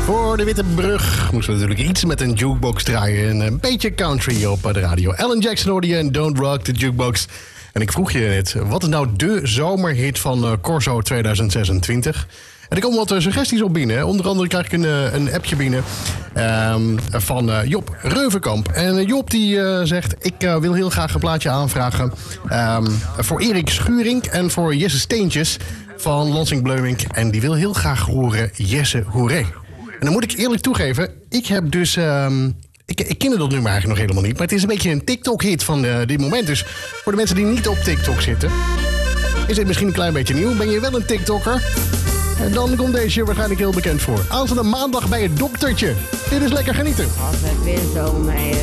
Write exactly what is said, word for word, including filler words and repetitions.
Voor de Witte Brug moesten we natuurlijk iets met een jukebox draaien. En een beetje country op de radio. Alan Jackson hoorde je en Don't Rock the Jukebox. En ik vroeg je net, wat is nou de zomerhit van uh, Corso tweeduizend zesentwintig? En er komen wat uh, suggesties op binnen. Onder andere krijg ik een, uh, een appje binnen um, van uh, Job Reuvenkamp. En uh, Job die uh, zegt, ik uh, wil heel graag een plaatje aanvragen um, voor Erik Schuring en voor Jesse Steentjes van Lansing Bleumink. En die wil heel graag horen Jesse Hoeré. En dan moet ik eerlijk toegeven, ik heb dus... Um, ik, ik ken dat nummer eigenlijk nog helemaal niet. Maar het is een beetje een TikTok-hit van uh, dit moment. Dus voor de mensen die niet op TikTok zitten, is dit misschien een klein beetje nieuw. Ben je wel een TikToker? En dan komt deze waarschijnlijk heel bekend voor. Aanstaande maandag bij het doktertje. Dit is lekker genieten. Altijd weer zo mee.